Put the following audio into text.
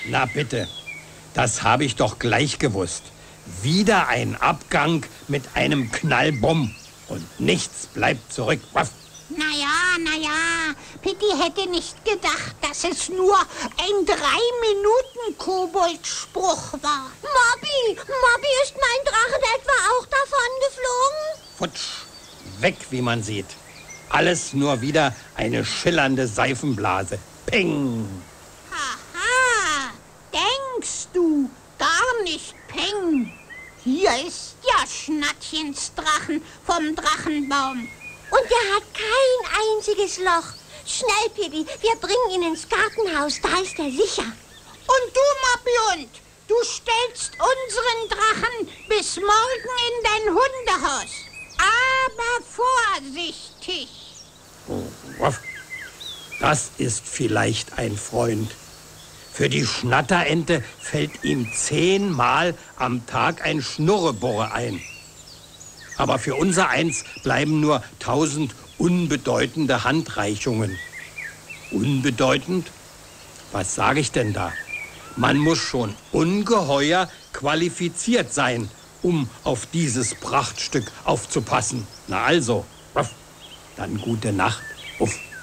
Na bitte, das habe ich doch gleich gewusst. Wieder ein Abgang mit einem Knallbumm. Und nichts bleibt zurück. Waff. Naja, Pitti hätte nicht gedacht, dass es nur ein 3-Minuten-Kobold-Spruch war. Mobby ist mein Drachen etwa auch davon geflogen? Futsch, weg, wie man sieht. Alles nur wieder eine schillernde Seifenblase. Ping! Haha, denkst du, gar nicht Peng. Hier ist ja Schnattchens Drachen vom Drachenbaum. Und er hat kein einziges Loch. Schnell, Pitti, wir bringen ihn ins Gartenhaus, da ist er sicher. Und du, Mobby, du stellst unseren Drachen bis morgen in dein Hundehaus. Aber vorsichtig. Waff. Das ist vielleicht ein Freund. Für die Schnatterente fällt ihm 10-mal am Tag ein Schnurreburre ein. Aber für unser Eins bleiben nur 1000 unbedeutende Handreichungen. Unbedeutend? Was sage ich denn da? Man muss schon ungeheuer qualifiziert sein, um auf dieses Prachtstück aufzupassen. Na also, dann gute Nacht. Uff.